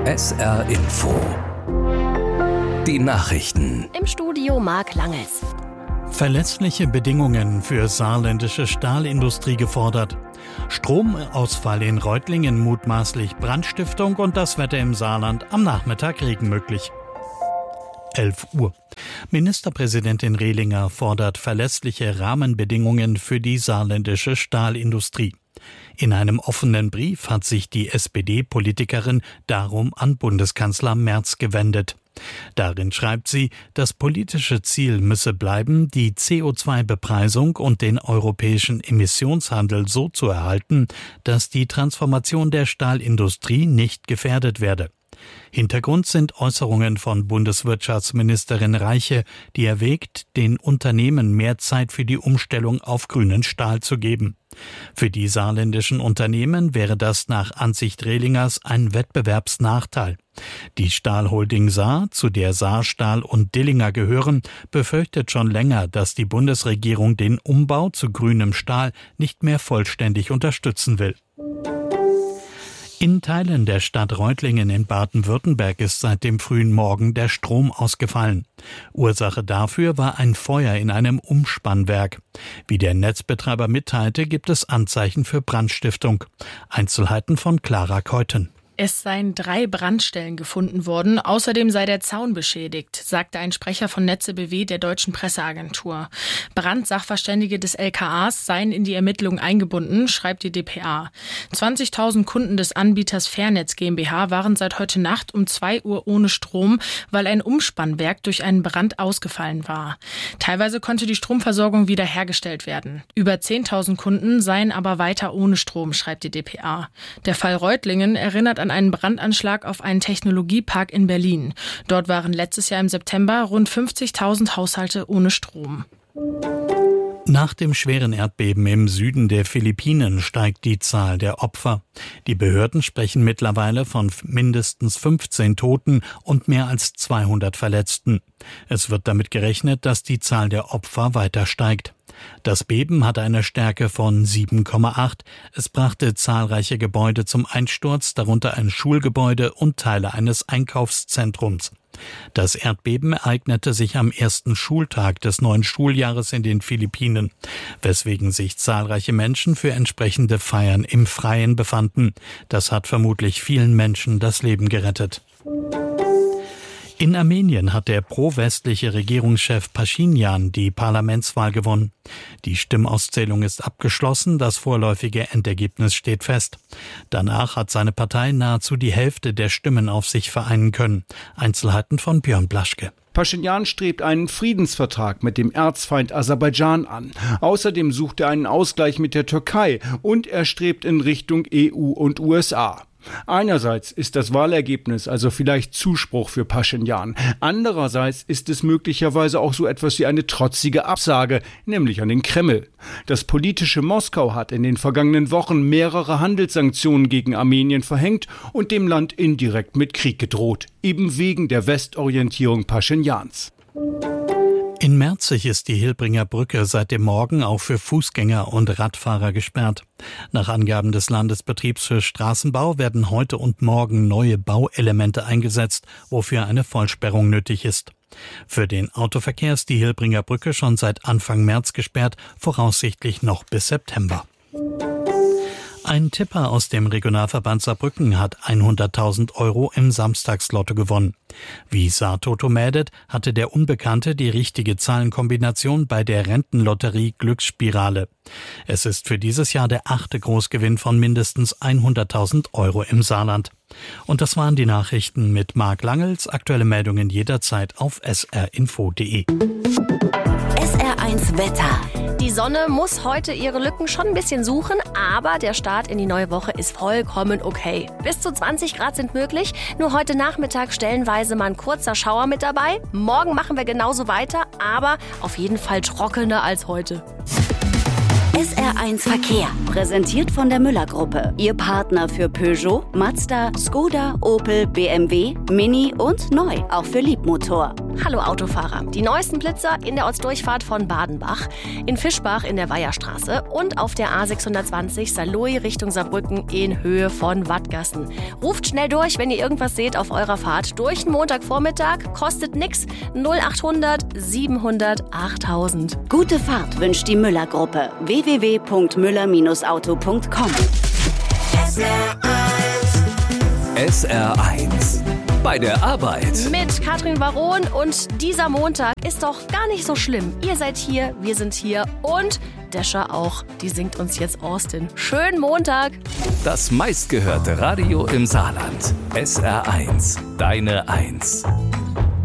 SR Info. Die Nachrichten. Im Studio Marc Langels. Verlässliche Bedingungen für saarländische Stahlindustrie gefordert. Stromausfall in Reutlingen, mutmaßlich Brandstiftung und das Wetter im Saarland am Nachmittag Regen möglich. 11 Uhr. Ministerpräsidentin Rehlinger fordert verlässliche Rahmenbedingungen für die saarländische Stahlindustrie. In einem offenen Brief hat sich die SPD-Politikerin darum an Bundeskanzler Merz gewendet. Darin schreibt sie, das politische Ziel müsse bleiben, die CO2-Bepreisung und den europäischen Emissionshandel so zu erhalten, dass die Transformation der Stahlindustrie nicht gefährdet werde. Hintergrund sind Äußerungen von Bundeswirtschaftsministerin Reiche, die erwägt, den Unternehmen mehr Zeit für die Umstellung auf grünen Stahl zu geben. Für die saarländischen Unternehmen wäre das nach Ansicht Rehlingers ein Wettbewerbsnachteil. Die Stahlholding Saar, zu der Saarstahl und Dillinger gehören, befürchtet schon länger, dass die Bundesregierung den Umbau zu grünem Stahl nicht mehr vollständig unterstützen will. In Teilen der Stadt Reutlingen in Baden-Württemberg ist seit dem frühen Morgen der Strom ausgefallen. Ursache dafür war ein Feuer in einem Umspannwerk. Wie der Netzbetreiber mitteilte, gibt es Anzeichen für Brandstiftung. Einzelheiten von Clara Keuten. Es seien 3 Brandstellen gefunden worden, außerdem sei der Zaun beschädigt, sagte ein Sprecher von Netze BW der deutschen Presseagentur. Brandsachverständige des LKAs seien in die Ermittlungen eingebunden, schreibt die dpa. 20.000 Kunden des Anbieters Fairnetz GmbH waren seit heute Nacht um 2 Uhr ohne Strom, weil ein Umspannwerk durch einen Brand ausgefallen war. Teilweise konnte die Stromversorgung wieder hergestellt werden. Über 10.000 Kunden seien aber weiter ohne Strom, schreibt die dpa. Der Fall Reutlingen erinnert an einen Brandanschlag auf einen Technologiepark in Berlin. Dort waren letztes Jahr im September rund 50.000 Haushalte ohne Strom. Nach dem schweren Erdbeben im Süden der Philippinen steigt die Zahl der Opfer. Die Behörden sprechen mittlerweile von mindestens 15 Toten und mehr als 200 Verletzten. Es wird damit gerechnet, dass die Zahl der Opfer weiter steigt. Das Beben hatte eine Stärke von 7,8. Es brachte zahlreiche Gebäude zum Einsturz, darunter ein Schulgebäude und Teile eines Einkaufszentrums. Das Erdbeben ereignete sich am ersten Schultag des neuen Schuljahres in den Philippinen, weswegen sich zahlreiche Menschen für entsprechende Feiern im Freien befanden. Das hat vermutlich vielen Menschen das Leben gerettet. In Armenien hat der pro-westliche Regierungschef Paschinjan die Parlamentswahl gewonnen. Die Stimmauszählung ist abgeschlossen, das vorläufige Endergebnis steht fest. Danach hat seine Partei nahezu die Hälfte der Stimmen auf sich vereinen können. Einzelheiten von Björn Blaschke. Paschinjan strebt einen Friedensvertrag mit dem Erzfeind Aserbaidschan an. Außerdem sucht er einen Ausgleich mit der Türkei und er strebt in Richtung EU und USA. Einerseits ist das Wahlergebnis also vielleicht Zuspruch für Paschinjan. Andererseits ist es möglicherweise auch so etwas wie eine trotzige Absage, nämlich an den Kreml. Das politische Moskau hat in den vergangenen Wochen mehrere Handelssanktionen gegen Armenien verhängt und dem Land indirekt mit Krieg gedroht, eben wegen der Westorientierung Paschinjans. In Merzig ist die Hilbringer Brücke seit dem Morgen auch für Fußgänger und Radfahrer gesperrt. Nach Angaben des Landesbetriebs für Straßenbau werden heute und morgen neue Bauelemente eingesetzt, wofür eine Vollsperrung nötig ist. Für den Autoverkehr ist die Hilbringer Brücke schon seit Anfang März gesperrt, voraussichtlich noch bis September. Ein Tipper aus dem Regionalverband Saarbrücken hat 100.000 € im Samstagslotto gewonnen. Wie Saartoto meldet, hatte der Unbekannte die richtige Zahlenkombination bei der Rentenlotterie Glücksspirale. Es ist für dieses Jahr der 8. Großgewinn von mindestens 100.000 € im Saarland. Und das waren die Nachrichten mit Marc Langels. Aktuelle Meldungen jederzeit auf srinfo.de. SR1 Wetter. Die Sonne muss heute ihre Lücken schon ein bisschen suchen, aber der Start in die neue Woche ist vollkommen okay. Bis zu 20 Grad sind möglich, nur heute Nachmittag stellenweise mal ein kurzer Schauer mit dabei. Morgen machen wir genauso weiter, aber auf jeden Fall trockener als heute. SR1 Verkehr, präsentiert von der Müller-Gruppe. Ihr Partner für Peugeot, Mazda, Skoda, Opel, BMW, Mini und neu, auch für Liebmotor. Hallo Autofahrer. Die neuesten Blitzer in der Ortsdurchfahrt von Badenbach, in Fischbach in der Weiherstraße und auf der A620 Saarlouis Richtung Saarbrücken in Höhe von Wattgassen. Ruft schnell durch, wenn ihr irgendwas seht auf eurer Fahrt. Durch den Montagvormittag, kostet nix. 0800 700 8000. Gute Fahrt wünscht die Müller-Gruppe. www.müller-auto.com. SR1 bei der Arbeit. Mit Katrin Baron und dieser Montag ist doch gar nicht so schlimm. Ihr seid hier, wir sind hier und Descha auch. Die singt uns jetzt Austin. Schönen Montag. Das meistgehörte Radio im Saarland. SR1, deine 1.